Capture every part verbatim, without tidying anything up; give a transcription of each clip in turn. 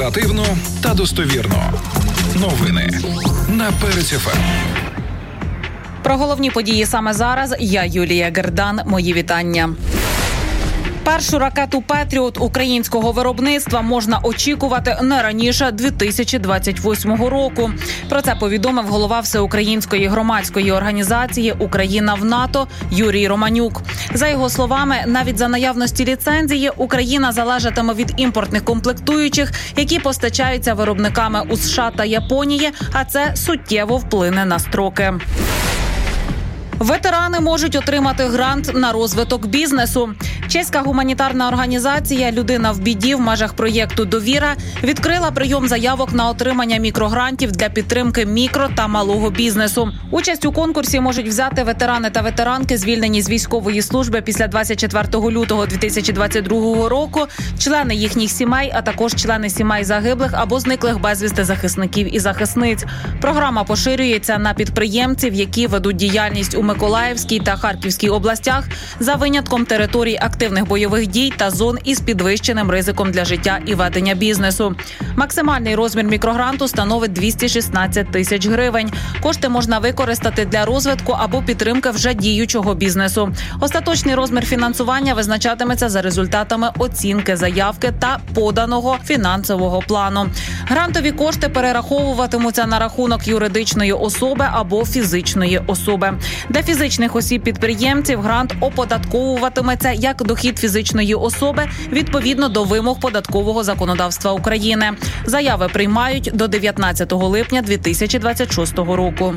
Оперативно та достовірно. Новини на Перець еф ем. Про головні події саме зараз я, Юлія Гердан. Мої вітання. Першу ракету «Петріот» українського виробництва можна очікувати не раніше дві тисячі двадцять восьмого року. Про це повідомив голова Всеукраїнської громадської організації «Україна в НАТО» Юрій Романюк. За його словами, навіть за наявності ліцензії Україна залежатиме від імпортних комплектуючих, які постачаються виробниками у США та Японії, а це суттєво вплине на строки. Ветерани можуть отримати грант на розвиток бізнесу. Чеська гуманітарна організація «Людина в біді» в межах проєкту «Довіра» відкрила прийом заявок на отримання мікрогрантів для підтримки мікро та малого бізнесу. Участь у конкурсі можуть взяти ветерани та ветеранки, звільнені з військової служби після двадцять четвертого лютого дві тисячі двадцять другого року, члени їхніх сімей, а також члени сімей загиблих або зниклих безвісти захисників і захисниць. Програма поширюється на підприємців, які ведуть діяльність у Миколаївській та Харківській областях за винятком територій активних бойових дій та зон із підвищеним ризиком для життя і ведення бізнесу. Максимальний розмір мікрогранту становить двісті шістнадцять тисяч гривень. Кошти можна використати для розвитку або підтримки вже діючого бізнесу. Остаточний розмір фінансування визначатиметься за результатами оцінки заявки та поданого фінансового плану. Грантові кошти перераховуватимуться на рахунок юридичної особи або фізичної особи. Для фізичних осіб-підприємців грант оподатковуватиметься як дохід фізичної особи відповідно до вимог податкового законодавства України. Заяви приймають до дев'ятнадцятого липня дві тисячі двадцять шостого року.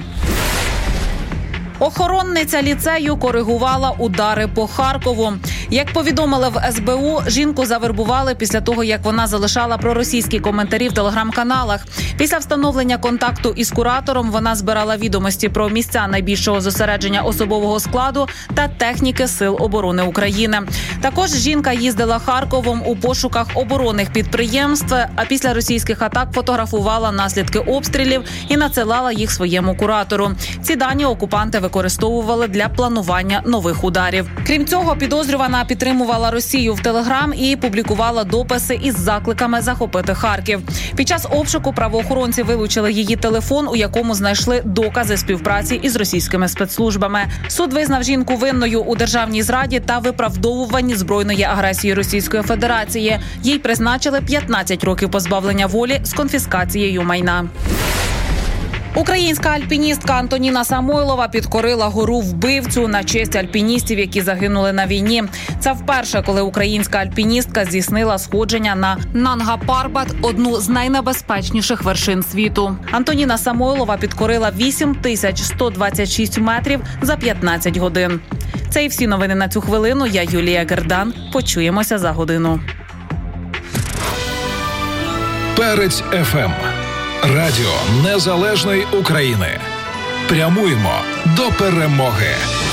Охоронниця ліцею коригувала удари по Харкову. Як повідомили в ес бе у, жінку завербували після того, як вона залишала проросійські коментарі в телеграм-каналах. Після встановлення контакту із куратором вона збирала відомості про місця найбільшого зосередження особового складу та техніки Сил оборони України. Також жінка їздила Харковом у пошуках оборонних підприємств, а після російських атак фотографувала наслідки обстрілів і надсилала їх своєму куратору. Ці дані окупанти використовували для планування нових ударів. Крім цього, підозрювана підтримувала Росію в Телеграм і публікувала дописи із закликами захопити Харків. Під час обшуку правоохоронці вилучили її телефон, у якому знайшли докази співпраці із російськими спецслужбами. Суд визнав жінку винною у державній зраді та виправдовуванні збройної агресії Російської Федерації. Їй призначили п'ятнадцять років позбавлення волі з конфіскацією майна. Українська альпіністка Антоніна Самойлова підкорила гору-вбивцю на честь альпіністів, які загинули на війні. Це вперше, коли українська альпіністка здійснила сходження на Нанга-Парбат, одну з найнебезпечніших вершин світу. Антоніна Самойлова підкорила вісім тисяч сто двадцять шість метрів за п'ятнадцять годин. Це і всі новини на цю хвилину. Я Юлія Гердан. Почуємося за годину. Перець еф ем. Радіо Незалежної України. Прямуємо до перемоги.